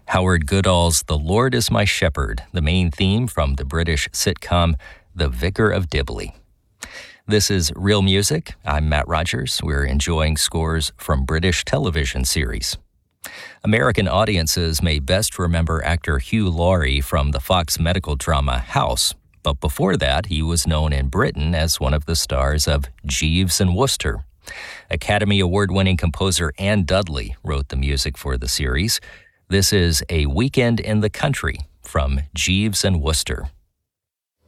Howard Goodall's The Lord is My Shepherd, the main theme from the British sitcom The Vicar of Dibley. This is Real Music. I'm Matt Rogers. We're enjoying scores from British television series. American audiences may best remember actor Hugh Laurie from the Fox medical drama House, but before that, he was known in Britain as one of the stars of Jeeves and Wooster. Academy Award-winning composer Ann Dudley wrote the music for the series. This is A Weekend in the Country from Jeeves and Wooster.